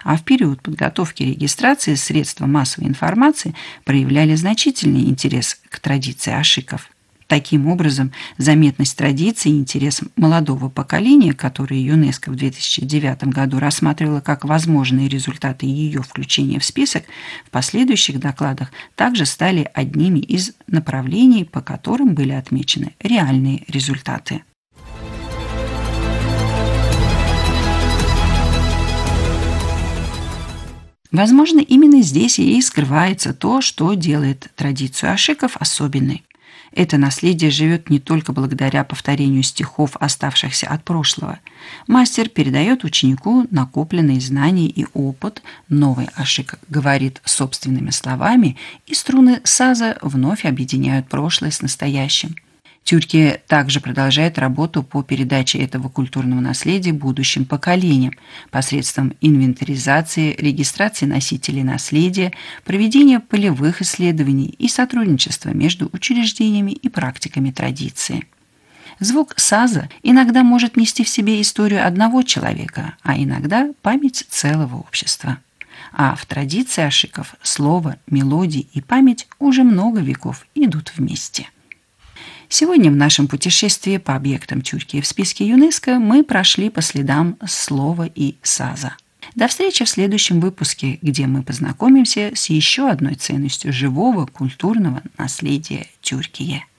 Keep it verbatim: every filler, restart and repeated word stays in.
а в период подготовки и регистрации средства массовой информации проявляли значительный интерес к традиции ашиков. Таким образом, заметность традиции и интерес молодого поколения, которые ЮНЕСКО в две тысячи девятом году рассматривала как возможные результаты ее включения в список, в последующих докладах также стали одними из направлений, по которым были отмечены реальные результаты. Возможно, именно здесь и скрывается то, что делает традицию ашиков особенной. Это наследие живет не только благодаря повторению стихов, оставшихся от прошлого. Мастер передает ученику накопленные знания и опыт, новый ашик говорит собственными словами, и струны саза вновь объединяют прошлое с настоящим. Тюркия также продолжает работу по передаче этого культурного наследия будущим поколениям посредством инвентаризации, регистрации носителей наследия, проведения полевых исследований и сотрудничества между учреждениями и практиками традиции. Звук саза иногда может нести в себе историю одного человека, а иногда память целого общества. А в традиции ашиков слово, мелодии и память уже много веков идут вместе. Сегодня в нашем путешествии по объектам Тюркии в списке ЮНЕСКО мы прошли по следам слова и саза. До встречи в следующем выпуске, где мы познакомимся с еще одной ценностью живого культурного наследия Тюркии.